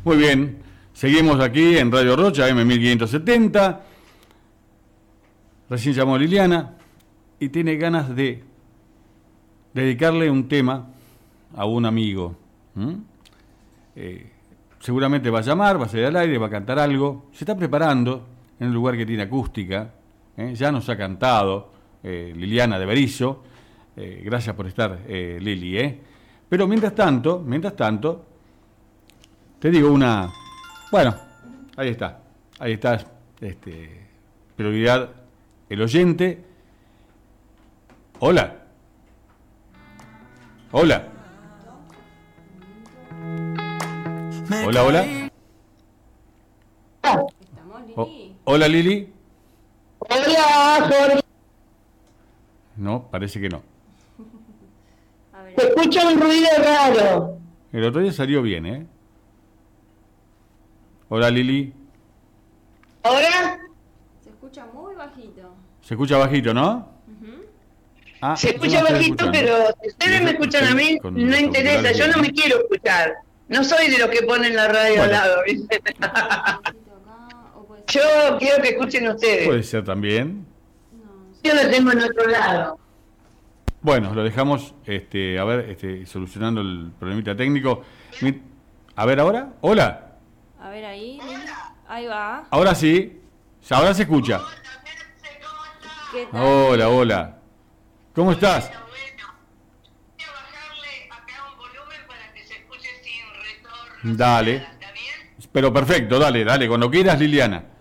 Muy bien, seguimos aquí en Radio Rocha, M1570. Recién llamó Liliana y tiene ganas de dedicarle un tema a un amigo. Seguramente va a llamar, va a salir al aire, va a cantar algo. Se está preparando en un lugar que tiene acústica. Ya nos ha cantado Liliana de Berizo. Gracias por estar, Lili. Pero mientras tanto, te digo una... Bueno, ahí está. Prioridad, el oyente. Hola. Hola. Hola. ¿Estamos, Lili? Hola, Lili. Hola, Jorge. No, parece que no. A ver, Se escucha un ruido raro. El otro día salió bien, ¿eh? Hola, Lili. ¿Ahora? se escucha muy bajito. Se escucha bajito, ¿no? Ujú. Ah, Se yo escucha no estoy bajito, escuchando. pero si ustedes me escuchan a mí, Con no los interesa. auriculares Yo no bien, me quiero escuchar. No soy de los que ponen la radio Bueno. al lado, ¿viste? Bajito acá, o puede ser... Yo quiero que escuchen ustedes. Puede ser también. No, Yo lo tengo en otro lado. Bueno, lo dejamos, a ver, solucionando el problemita técnico. A ver, ¿ahora? Hola. a ver ahí, Lili. Ahí va. Ahora sí. Ahora se escucha. ¿Qué tal? Hola. ¿Cómo estás? Voy a bajarle acá un volumen para que se escuche sin retorno. Dale. ¿Está bien? Pero perfecto, dale, cuando quieras, Liliana.